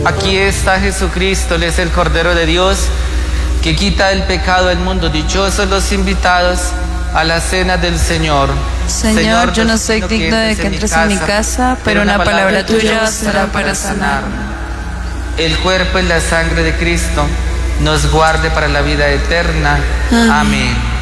Aquí está Jesucristo, Él es el Cordero de Dios, que quita el pecado del mundo. Dichosos los invitados a la cena del Señor. Señor, yo no soy digno de que entres en mi casa, pero una palabra tuya bastará para sanarme. El cuerpo y la sangre de Cristo nos guarde para la vida eterna. Amén.